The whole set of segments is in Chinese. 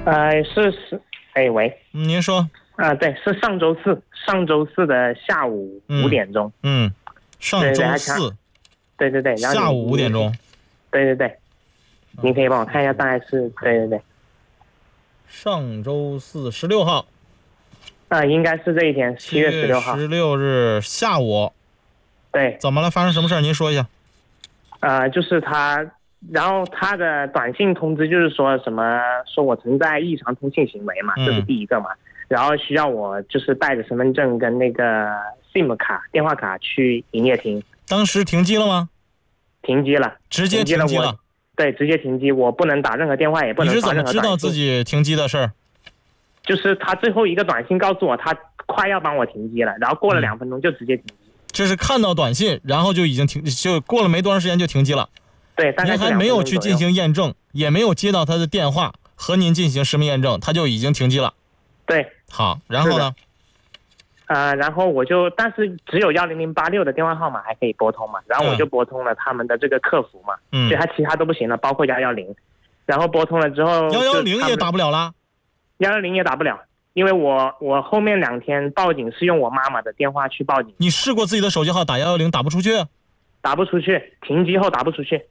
哎喂， 您说。 对，是上周四的下午5点钟。 上周四。 对，然后下午5点钟。 对，您可以帮我看一下，大概是对。 上周四16号。 应该是这一天，7月16号。 7月16日下午。 对。 怎么了？发生什么事？您说一下。 就是他，然后他的短信通知就是说什么，说我存在异常通信行为嘛，这是第一个嘛。然后需要我就是带着身份证跟那个 SIM 卡电话卡去营业厅。 当时停机了吗？ 停机了， 直接停机了。 对，直接停机，我不能打任何电话，也不能发任何短信。 你是怎么知道自己停机的事儿？ 就是他最后一个短信告诉我他快要帮我停机了，然后过了2分钟就直接停机。 这是看到短信，然后就已经就过了没多长时间就停机了。 对，大概您还没有去进行验证，也没有接到他的电话和您进行实名验证，他就已经停机了。 对。 好，然后呢？ 然后我就，但是只有10086的电话号码还可以拨通嘛，然后我就拨通了他们的这个客服嘛，所以他其他都不行了，包括110，然后拨通了之后 110也打不了了 ，110也打不了，因为我后面2天报警是用我妈妈的电话去报警。 你试过自己的手机号打110打不出去？ 打不出去，停机后打不出去。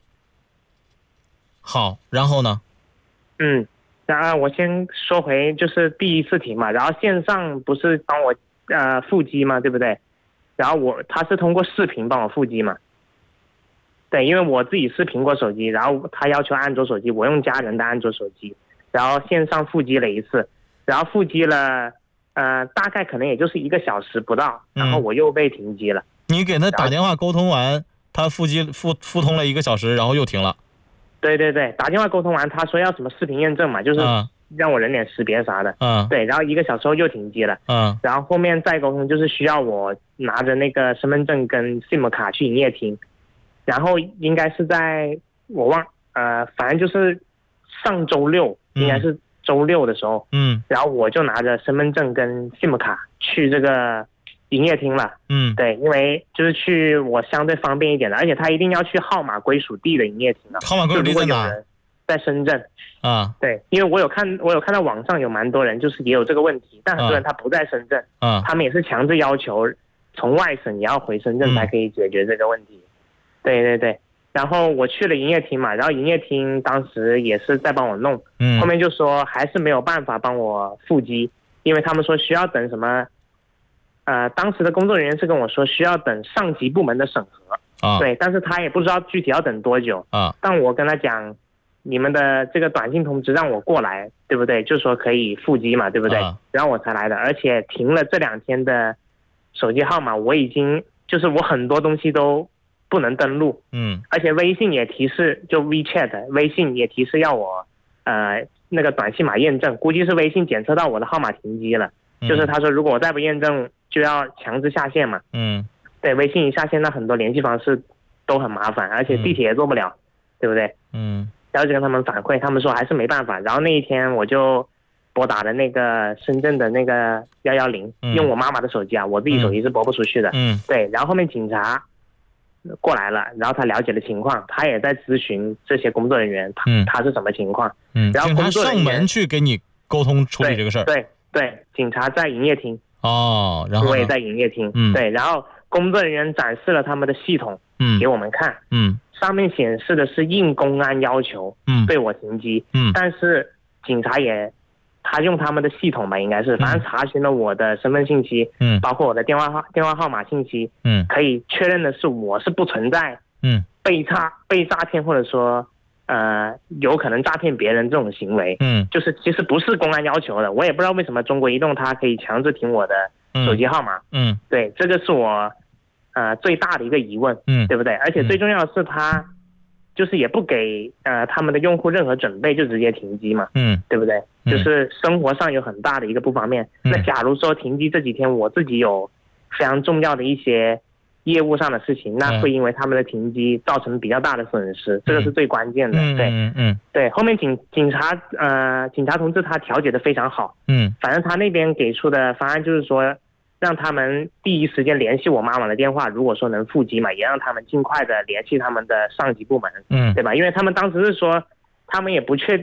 好，然后呢？ 然后我先说回就是第一次停嘛，然后线上不是帮我复机嘛，对不对？然后他是通过视频帮我复机嘛。对，因为我自己是苹果手机，然后他要求安卓手机，我用家人的安卓手机，然后线上复机了一次，然后复机了大概可能也就是1个小时不到，然后我又被停机了。 你给他打电话沟通完，他复通了1个小时，然后又停了。 对，打电话沟通完，他说要什么视频验证嘛，就是让我人脸识别啥的。对，然后1个小时后又停机了。然后后面再沟通，就是需要我拿着那个身份证跟 SIM 卡去营业厅，然后应该是在反正就是上周六，应该是周六的时候。然后我就拿着身份证跟 SIM 卡去这个营业厅了。对，因为就是去我相对方便一点的，而且他一定要去号码归属地的营业厅了。 号码归属地在哪？ 在深圳。对，因为我有看到网上有蛮多人就是也有这个问题，但很多人他不在深圳。他们也是强制要求从外省也要回深圳才可以解决这个问题。对，然后我去了营业厅嘛，然后营业厅当时也是在帮我弄，后面就说还是没有办法帮我复机，因为他们说需要等什么。当时的工作人员是跟我说需要等上级部门的审核。对，但是他也不知道具体要等多久。但我跟他讲，你们的这个短信通知让我过来，对不对？就说可以复机嘛，对不对？然后我才来的，而且停了这2天的手机号码，我已经就是我很多东西都不能登录。而且微信也提示，就 WeChat 微信也提示要我那个短信码验证，估计是微信检测到我的号码停机了。就是他说如果我再不验证就要强制下线嘛。对，微信一下线，那很多联系方式都很麻烦，而且地铁也坐不了，对不对？然后就跟他们反馈，他们说还是没办法。然后那一天我就拨打了那个深圳的那个110，用我妈妈的手机啊，我自己手机是拨不出去的。对，然后后面警察过来了，然后他了解了情况，他也在咨询这些工作人员，他是什么情况。然后工作人员上门去给你沟通处理这个事儿。 对，警察在营业厅。 然后我也在营业厅。对，然后工作人员展示了他们的系统给我们看。上面显示的是应公安要求对我停机。但是警察他用他们的系统吧，应该是反正查询了我的身份信息，包括我的电话号码信息，可以确认的是我是不存在被诈骗或者说有可能诈骗别人这种行为。就是其实不是公安要求的，我也不知道为什么中国移动它可以强制停我的手机号码。对，这个是我最大的一个疑问。对不对？而且最重要的是他就是也不给他们的用户任何准备就直接停机嘛。对不对？就是生活上有很大的一个不方便。那假如说停机这几天我自己有非常重要的一些业务上的事情，那会因为他们的停机造成比较大的损失，这个是最关键的。对，后面警察同志他调解的非常好。反正他那边给出的方案就是说让他们第一时间联系我妈妈的电话，如果说能复机嘛，也让他们尽快的联系他们的上级部门。对吧？因为他们当时是说他们也不确定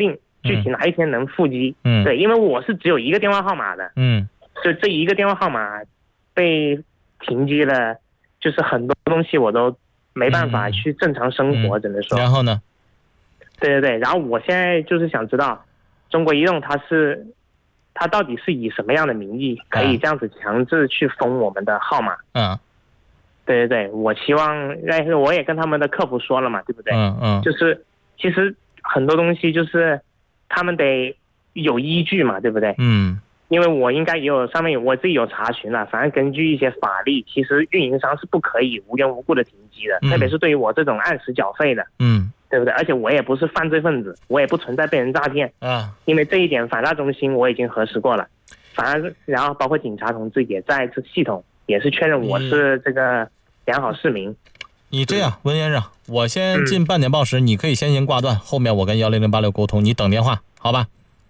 具体哪一天能复机。对，因为我是只有一个电话号码的。就这一个电话号码被停机了，就是很多东西我都没办法去正常生活，只能说。 然后呢？ 对，然后我现在就是想知道，中国移动它到底是以什么样的名义可以这样子强制去封我们的号码？对，我希望，但是我也跟他们的客服说了嘛，对不对？就是其实很多东西就是他们得有依据嘛，对不对？因为我应该也有上面有我自己有查询了，反正根据一些法律，其实运营商是不可以无缘无故的停机的，特别是对于我这种按时缴费的，对不对？而且我也不是犯罪分子，我也不存在被人诈骗因为这一点反诈中心我已经核实过了，然后包括警察同志也在这系统也是确认我是这个良好市民。 你这样，温先生，我先进半点报时，你可以先行挂断，后面我跟10086沟通，你等电话，好吧？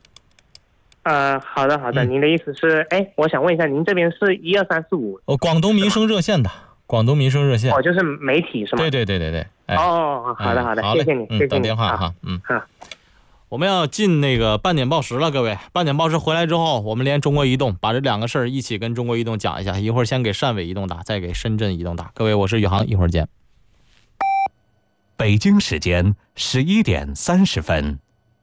好的，您的意思是，我想问一下，您这边是12345？ 广东民生热线的，广东民生热线。 就是媒体是吗？ 对。 好的，谢谢你，谢谢你。 等电话哈，我们要进那个半点报时了，各位，半点报时回来之后，我们连中国移动把这两个事儿一起跟中国移动讲一下，一会儿先给汕尾移动打，再给深圳移动打。各位，我是宇航，一会儿见。 北京时间11点30分。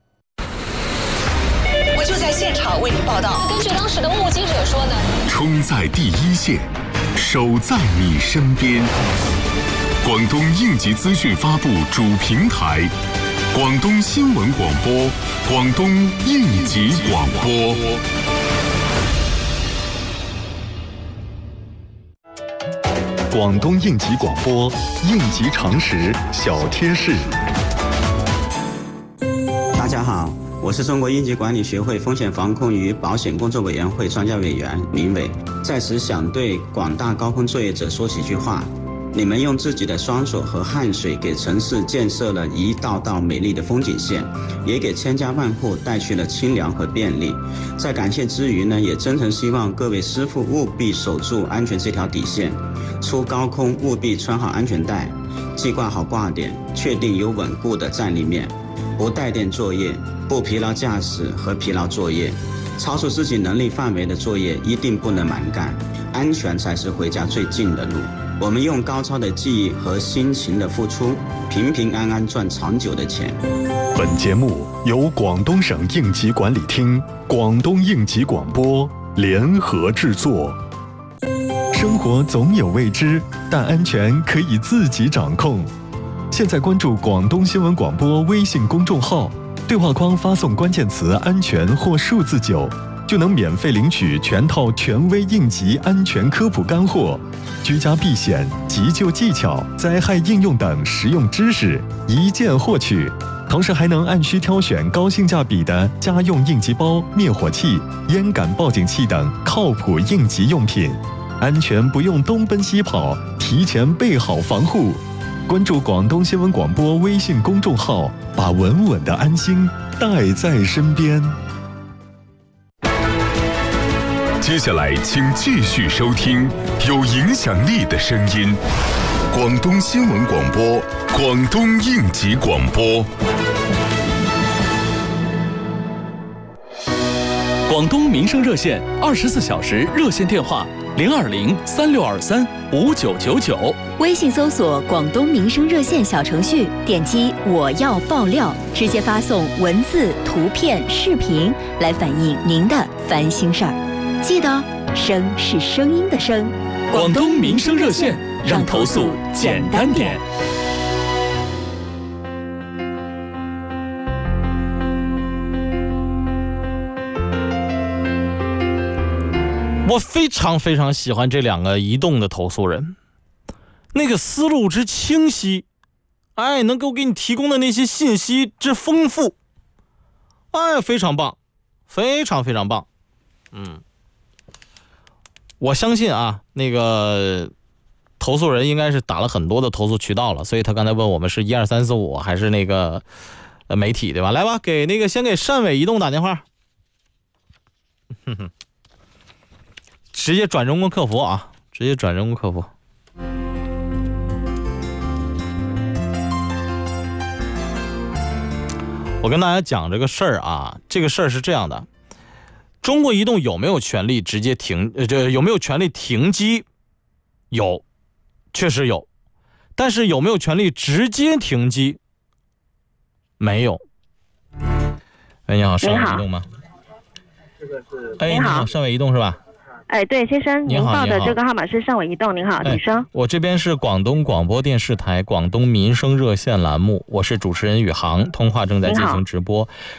我就在现场为您报道。根据当时的目击者说呢， 冲在第一线，守在你身边。广东应急资讯发布主平台，广东新闻广播，广东应急广播。 广东应急广播，应急常识小贴士。 大家好，我是中国应急管理学会风险防控与保险工作委员会专家委员明伟，在此想对广大高空作业者说几句话。你们用自己的双手和汗水给城市建设了一道道美丽的风景线，也给千家万户带去了清凉和便利。在感谢之余呢，也真诚希望各位师傅务必守住安全这条底线，出高空务必穿好安全带，系挂好挂点，确定有稳固的站立面，不带电作业，不疲劳驾驶和疲劳作业，超出自己能力范围的作业一定不能蛮干，安全才是回家最近的路。我们用高超的技艺和辛勤的付出，平平安安赚长久的钱。 本节目由广东省应急管理厅、广东应急广播联合制作。生活总有未知，但安全可以自己掌控。现在关注广东新闻广播微信公众号，对话框发送关键词“安全”或数字9，就能免费领取全套权威应急安全科普干货、居家避险、急救技巧、灾害应用等实用知识，一键获取。同时还能按需挑选高性价比的家用应急包、灭火器、烟感报警器等靠谱应急用品，安全不用东奔西跑，提前备好防护。关注广东新闻广播微信公众号，把稳稳的安心带在身边。 接下来请继续收听有影响力的声音，广东新闻广播，广东应急广播。 广东民生热线24小时热线电话02036235999， 微信搜索广东民生热线小程序，点击我要爆料，直接发送文字、图片、视频来反映您的烦心事儿。记得声是声音的声。 广东民生热线，让投诉简单点。 我非常非常喜欢这两个移动的投诉人，那个思路之清晰，能够给你提供的那些信息之丰富，非常棒，非常非常棒。我相信那个投诉人应该是打了很多的投诉渠道了，所以他刚才问我们是12345还是那个媒体，对吧？来吧，先给汕尾移动打电话。直接转人工客服直接转人工客服。 我跟大家讲这个事儿啊，这个事儿是这样的：中国移动有没有权利直接有没有权利停机？有，确实有。但是有没有权利直接停机？没有。哎，你好，上尾移动吗？哎，你好，上尾移动是吧？ 哎，对，先生，您报的这个号码是上尾移动。您好，女生。 我这边是广东广播电视台广东民生热线栏目，我是主持人宇航，通话正在进行直播。